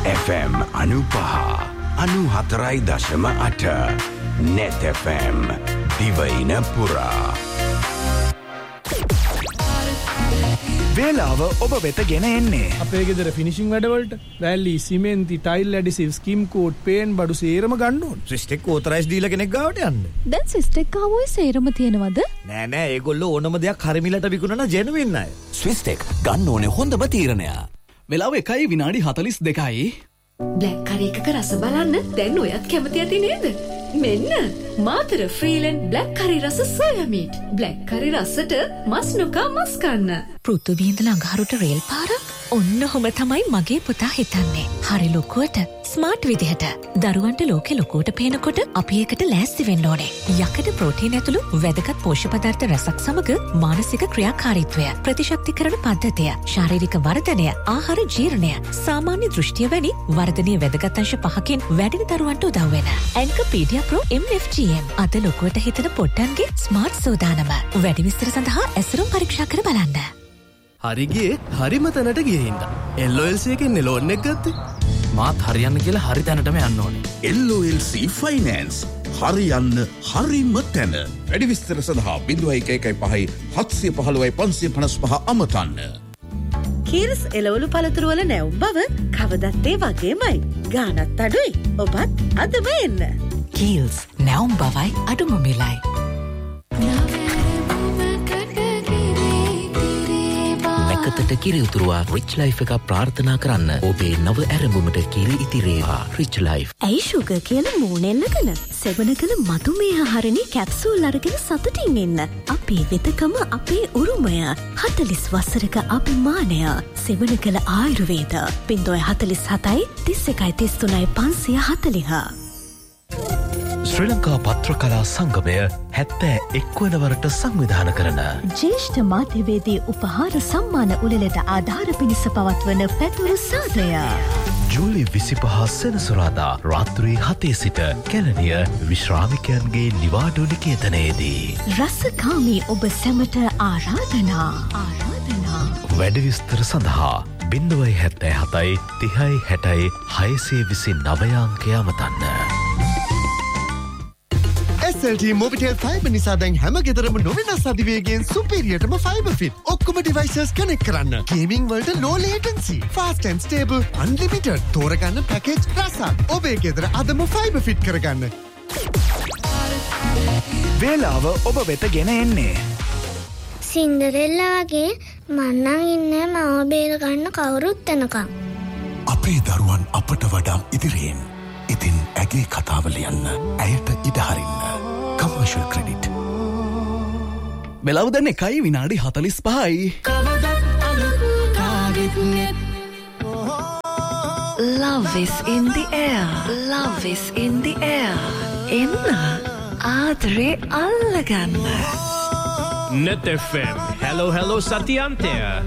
FM 95.4.8 Net FM දිවයින පුරා වේලාව ඔබ වෙත ගෙන එන්නේ අපේ ගෙදර ෆිනිෂිං වැඩවලට වැලි සිමෙන්ති ටයිල් ඇඩිසිව් ස්කිම් කෝට් පේන් බඩු සේරම ගන්න ඕන. ස්විස්ටෙක් ඕතරයිස් ඩීලර් කෙනෙක් ගාවට යන්න. දැන් ස්විස්ටෙක් ආවොයි සේරම තියෙනවද? නෑ ඒගොල්ලෝ ඕනම දෙයක් හරි මිලට විකුණන ජෙනුවින් අය. ස්විස්ටෙක් ගන්න ඕනේ හොඳම තීරණය. වෙලාව 1:42යි. බ්ලැක් කරි එකක රස බලන්න දැන් ඔයත් කැමති ඇති නේද? මෙන්න මාතර ෆ්‍රීලන්ඩ් බ්ලැක් කරි රස සෝයා මීට්. බ්ලැක් කරි රසට මස් නොකා මස් කන්න. පෘථුවිය ඉඳලා අඟහරුට රේල් පාරක් ඔන්න ඔහොම තමයි මගේ පුතා හිතන්නේ. හරි ලොකුවට ස්මාර්ට් විදිහට. දරුවන්ට ලෝකෙ ලොකුවට පේනකොට අපි ඒකට ලෑස්ති වෙන්න ඕනේ. යකඩ ප්‍රෝටීන් ඇතුළු වැදගත් පෝෂ්‍ය පදාර්ථ රසක් සමග මානසික ක්‍රියාකාරීත්වය, ප්‍රතිශක්තිකරණ පද්ධතිය, ශාරීරික වර්ධනය, ආහාර ජීර්ණය, සාමාන්‍ය දෘෂ්ටිය වැනි වර්ධනීය වැදගත් අංශ 5කින් වැඩි දරුවන්ට උදව් වෙන ඇන්කපීඩියා ප්‍රෝ MFGM අද ලොකුවට හිතන පොට්ටන්ගේ ස්මාර්ට් සෝදානම. වැඩි විස්තර සඳහා ඇසුරුම් පරීක්ෂා කර බලන්න. හරිගේ හරිම තැනට ගිහින්ද LOLC එකෙන් ලෝන් එක ගත්තේ. මාත් හරියන්න කියලා හරි තැනටම යන්න ඕනේ. LOLC Finance හරියන්න හරිම තැන. වැඩි විස්තර සඳහා 0115 715 555 අමතන්න. කීර්ස් එළවලු පළතුරු වල නැවුම් බව කවදත් ඒ වගේමයි. ගානත් අඩුයි. ඔබත් අදම එන්න. කීල්ස් නැවුම් බවයි අඩුම මිලයි. නැකතට කිරි උතුරුවා රිච් ලයිෆ් එක ප්‍රාර්ථනා කරන්න. ඔබේ නව ඇරඹුමට කිරි ඉතිරේවා. Reach life. ඇයි ෂුගර් කියලා මූණෙල්ලගෙන සෙවණකල මధుමේහ හරණි කැප්සූල් අරගෙන සතුටින් ඉන්න. අපේ වෙතකම අපේ උරුමය. 40 වසරක අභිමානය. සෙවණකල ආයුර්වේද 047 31 33 540. ශ්‍රී ලංකා පත්‍ර කලා සංගමය 71 වන වරට සංවිධාන කරන ජ්‍යෙෂ්ඨ මාධ්‍යවේදී උපහාර සම්මාන උළෙලට ආධාර පිණිස පවත්වන පැතුරු සාදය. ජූලි 25 සෙනසුරාදා රාත්‍රී 7 සිට කැලණිය විශ්‍රාමිකයන්ගේ නිවාඩු නිකේතනයේදී. රසකාමී ඔබ සැමට ආරාධනා. වැඩි විස්තර සඳහා 077 30 60 629 අංකය අමතන්න. SLT Mobitel Fiber නිසා දැන් හැම ගෙදරම නොවෙනස් අධිවේගයෙන් සුපීරියර්ටම ෆයිබර් ෆිට. ඔක්කොම ඩිවයිසස් කනෙක්ට් කරන්න. ගේමින් වලට low latency, fast and stable, unlimited. තෝරගන්න පැකේජ් රසක්. ඔබේ ගෙදර අදම ෆයිබර් ෆිට කරගන්න. වේලාව ඔබ වෙත ගෙන එන්නේ සින්ඩරෙල්ලා වගේ මන්නම් ඉන්නේ මව බේර ගන්න කවුරුත් එනකම්. අපේ දරුවන් අපට වඩා ඉදිරියෙන්. ඉතින් ඇගේ කතාව ලියන්න. ඇයට ඉඩ හරින්න. Commercial credit. වෙලාව දැන් 1:45යි. Love is in the air. Love is in the air. එන්න ආදරේ අල්ලගන්න. Net FM. Hello Satyantya.